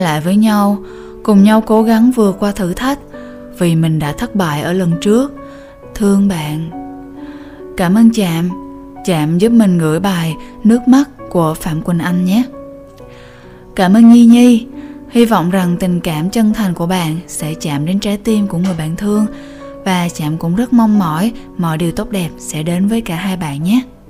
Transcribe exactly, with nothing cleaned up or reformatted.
lại với nhau, cùng nhau cố gắng vượt qua thử thách, vì mình đã thất bại ở lần trước. Thương bạn. Cảm ơn Trạm. Trạm giúp mình gửi bài Nước mắt của Phạm Quỳnh Anh nhé. Cảm ơn Nhi Nhi. Hy vọng rằng tình cảm chân thành của bạn sẽ chạm đến trái tim của người bạn thương, và Trạm cũng rất mong mỏi mọi điều tốt đẹp sẽ đến với cả hai bạn nhé.